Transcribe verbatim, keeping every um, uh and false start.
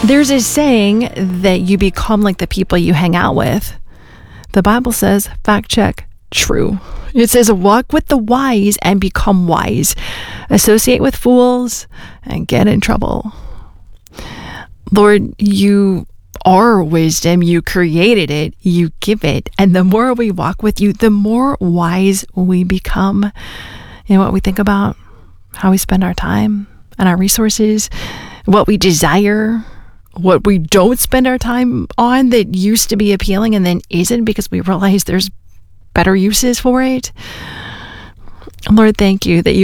There's a saying that you become like the people you hang out with. The Bible says, fact check, true. It says, walk with the wise and become wise. Associate with fools and get in trouble. Lord, you are wisdom. You created it. You give it. And the more we walk with you, the more wise we become in what we think about, how we spend our time and our resources, what we desire, what we don't spend our time on that used to be appealing and then isn't because we realize there's better uses for it. Lord, thank you that you